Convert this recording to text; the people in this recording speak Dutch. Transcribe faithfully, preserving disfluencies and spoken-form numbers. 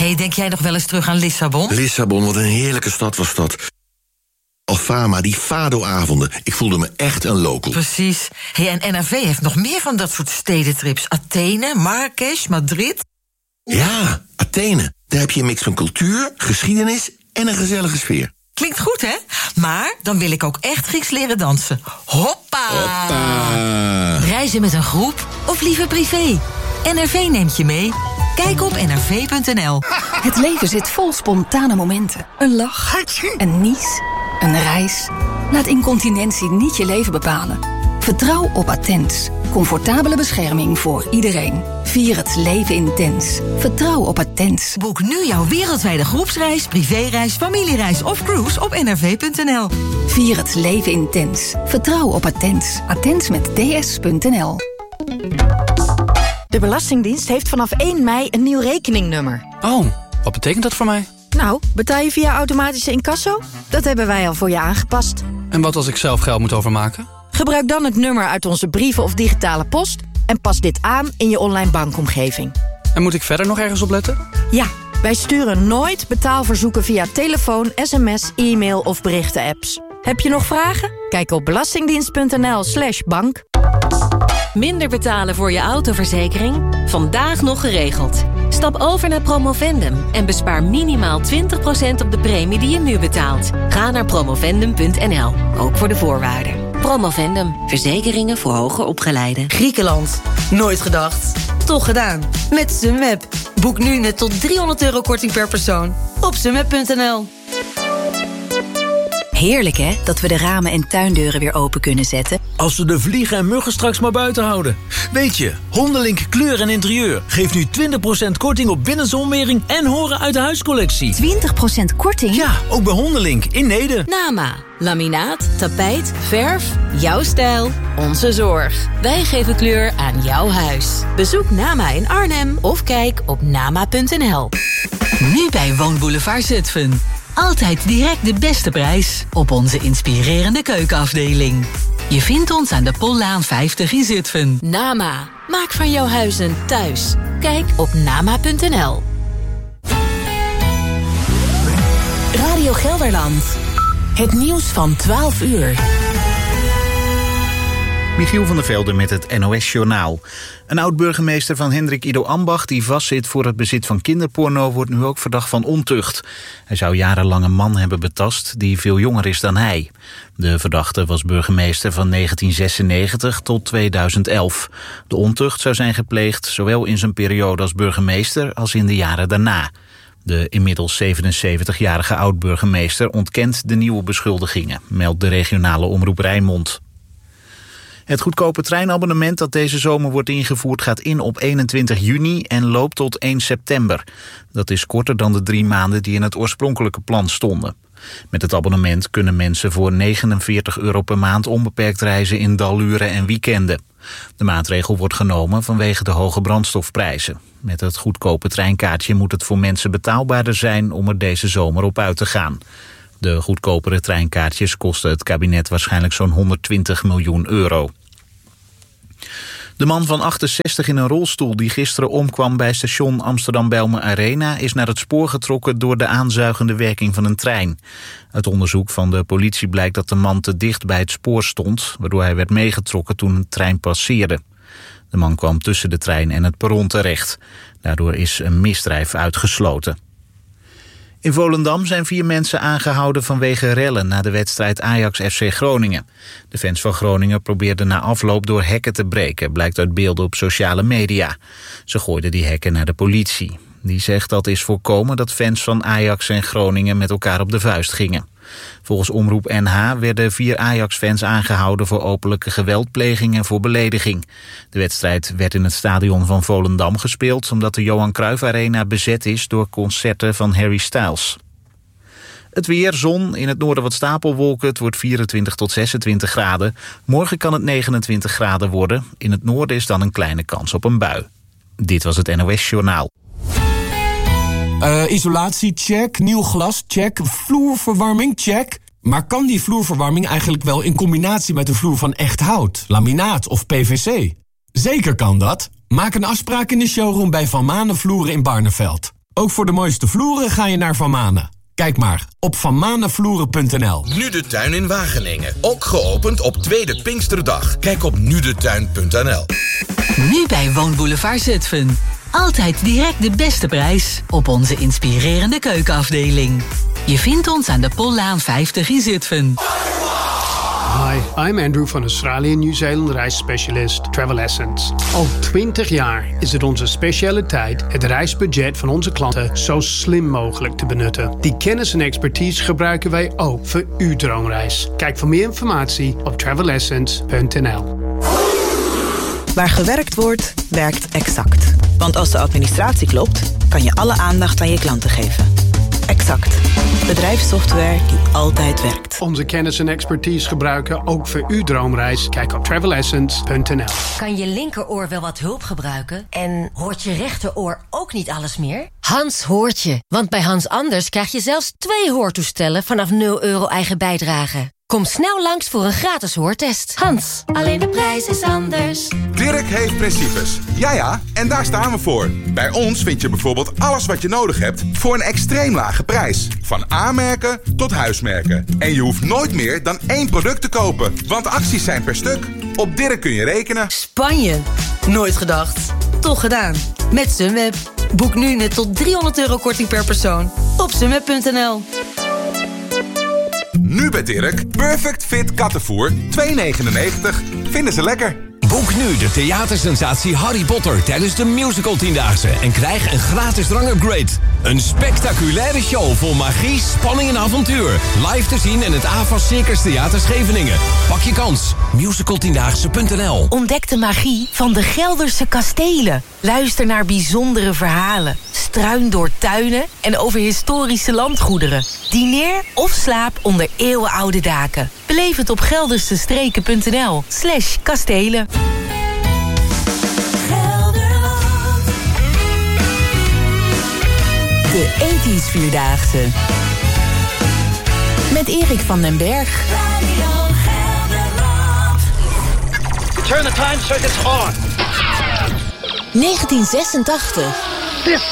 Hey, denk jij nog wel eens terug aan Lissabon? Lissabon, wat een heerlijke stad was dat. Alfama, die Fado-avonden. Ik voelde me echt een local. Precies. Hey, en N R V heeft nog meer van dat soort stedentrips. Athene, Marrakesh, Madrid. Ja, Athene. Daar heb je een mix van cultuur, geschiedenis en een gezellige sfeer. Klinkt goed, hè? Maar dan wil ik ook echt Grieks leren dansen. Hoppa! Hoppa! Reizen met een groep of liever privé? N R V neemt je mee. Kijk op n r v punt n l. Het leven zit vol spontane momenten. Een lach, een nies, een reis. Laat incontinentie niet je leven bepalen. Vertrouw op Attens. Comfortabele bescherming voor iedereen. Vier het leven intens. Vertrouw op Attens. Boek nu jouw wereldwijde groepsreis, privéreis, familiereis of cruise op n r v punt n l. Vier het leven intens. Vertrouw op Attens. Attens met d s punt n l. De Belastingdienst heeft vanaf één mei een nieuw rekeningnummer. Oh, wat betekent dat voor mij? Nou, betaal je via automatische incasso? Dat hebben wij al voor je aangepast. En wat als ik zelf geld moet overmaken? Gebruik dan het nummer uit onze brieven of digitale post en pas dit aan in je online bankomgeving. En moet ik verder nog ergens op letten? Ja, wij sturen nooit betaalverzoeken via telefoon, sms, e-mail of berichten-apps. Heb je nog vragen? Kijk op belastingdienst punt n l slash bank. Minder betalen voor je autoverzekering? Vandaag nog geregeld. Stap over naar Promovendum en bespaar minimaal twintig procent op de premie die je nu betaalt. Ga naar promovendum punt n l, ook voor de voorwaarden. Promovendum, verzekeringen voor hoger opgeleiden. Griekenland, nooit gedacht. Toch gedaan. Met Sunweb. Boek nu net tot driehonderd euro korting per persoon. Op sunweb punt n l. Heerlijk, hè, dat we de ramen en tuindeuren weer open kunnen zetten. Als we de vliegen en muggen straks maar buiten houden. Weet je, Hondelink Kleur en Interieur geeft nu twintig procent korting op binnenzonwering en horen uit de huiscollectie. twintig procent korting? Ja, ook bij Hondelink in Neede. Nama, laminaat, tapijt, verf, jouw stijl, onze zorg. Wij geven kleur aan jouw huis. Bezoek Nama in Arnhem of kijk op nama punt n l. Nu bij Woonboulevard Zutphen. Altijd direct de beste prijs op onze inspirerende keukenafdeling. Je vindt ons aan de Pollaan vijftig in Zutphen. Nama, maak van jouw huis een thuis. Kijk op nama punt n l. Radio Gelderland. Het nieuws van twaalf uur. Michiel van der Velde met het N O S-journaal. Een oud-burgemeester van Hendrik Ido Ambach die vastzit voor het bezit van kinderporno wordt nu ook verdacht van ontucht. Hij zou jarenlang een man hebben betast die veel jonger is dan hij. De verdachte was burgemeester van negentien zesennegentig tot tweeduizend elf. De ontucht zou zijn gepleegd zowel in zijn periode als burgemeester als in de jaren daarna. De inmiddels zevenenzeventigjarige oud-burgemeester ontkent de nieuwe beschuldigingen, meldt de regionale omroep Rijnmond. Het goedkope treinabonnement dat deze zomer wordt ingevoerd gaat in op eenentwintig juni en loopt tot één september. Dat is korter dan de drie maanden die in het oorspronkelijke plan stonden. Met het abonnement kunnen mensen voor negenenveertig euro per maand onbeperkt reizen in daluren en weekenden. De maatregel wordt genomen vanwege de hoge brandstofprijzen. Met het goedkope treinkaartje moet het voor mensen betaalbaarder zijn om er deze zomer op uit te gaan. De goedkopere treinkaartjes kosten het kabinet waarschijnlijk zo'n honderdtwintig miljoen euro. De man van achtenzestig in een rolstoel die gisteren omkwam bij station Amsterdam-Bijlmer Arena is naar het spoor getrokken door de aanzuigende werking van een trein. Uit onderzoek van de politie blijkt dat de man te dicht bij het spoor stond, waardoor hij werd meegetrokken toen een trein passeerde. De man kwam tussen de trein en het perron terecht. Daardoor is een misdrijf uitgesloten. In Volendam zijn vier mensen aangehouden vanwege rellen na de wedstrijd Ajax F C Groningen. De fans van Groningen probeerden na afloop door hekken te breken, blijkt uit beelden op sociale media. Ze gooiden die hekken naar de politie. Die zegt dat is voorkomen dat fans van Ajax en Groningen met elkaar op de vuist gingen. Volgens Omroep N H werden vier Ajax-fans aangehouden voor openlijke geweldpleging en voor belediging. De wedstrijd werd in het stadion van Volendam gespeeld omdat de Johan Cruijff Arena bezet is door concerten van Harry Styles. Het weer, zon, in het noorden wat stapelwolken. Het wordt vierentwintig tot zesentwintig graden. Morgen kan het negenentwintig graden worden. In het noorden is dan een kleine kans op een bui. Dit was het N O S-journaal. Uh, isolatie, check. Nieuw glas, check. Vloerverwarming, check. Maar kan die vloerverwarming eigenlijk wel in combinatie met een vloer van echt hout, laminaat of P V C? Zeker kan dat. Maak een afspraak in de showroom bij Van Manen Vloeren in Barneveld. Ook voor de mooiste vloeren ga je naar Van Manen. Kijk maar op van manenvloeren punt n l. Nu de Tuin in Wageningen. Ook geopend op tweede Pinksterdag. Kijk op nu de tuin punt n l. Nu bij Woonboulevard Zutphen. Altijd direct de beste prijs op onze inspirerende keukenafdeling. Je vindt ons aan de Pollaan vijftig in Zutphen. Hi, I'm Andrew van Australië Nieuw-Zeeland reisspecialist Travel Essence. Al twintig jaar is het onze specialiteit het reisbudget van onze klanten zo slim mogelijk te benutten. Die kennis en expertise gebruiken wij ook voor uw droomreis. Kijk voor meer informatie op travel essence punt n l. Waar gewerkt wordt, werkt Exact. Want als de administratie klopt, kan je alle aandacht aan je klanten geven. Exact. Bedrijfssoftware die altijd werkt. Onze kennis en expertise gebruiken ook voor uw droomreis. Kijk op travel essence punt n l. Kan je linkeroor wel wat hulp gebruiken? En hoort je rechteroor ook niet alles meer? Hans hoort je. Want bij Hans Anders krijg je zelfs twee hoortoestellen vanaf nul euro eigen bijdrage. Kom snel langs voor een gratis hoortest. Hans, alleen de prijs is anders. Dirk heeft principes. Ja ja, en daar staan we voor. Bij ons vind je bijvoorbeeld alles wat je nodig hebt voor een extreem lage prijs. Van A-merken tot huismerken. En je hoeft nooit meer dan één product te kopen. Want acties zijn per stuk. Op Dirk kun je rekenen. Spanje? Nooit gedacht. Toch gedaan. Met Sunweb. Boek nu net tot driehonderd euro korting per persoon. Op sunweb punt n l. Nu bij Dirk, Perfect Fit kattenvoer, twee negenennegentig. Vinden ze lekker. Boek nu de theatersensatie Harry Potter tijdens de musical tiendaagse en krijg een gratis drangupgrade. Een spectaculaire show vol magie, spanning en avontuur. Live te zien in het A V A S Circus Theater Scheveningen. Pak je kans. musical tiendaagse punt n l. Ontdek de magie van de Gelderse kastelen. Luister naar bijzondere verhalen. Struin door tuinen en over historische landgoederen. Dineer of slaap onder eeuwenoude daken. Beleef het op geldersestreken punt n l slash kastelen. De ethisch Vierdaagse. Met Erik van den Berg. Turn the time circuits on. negentien zesentachtig.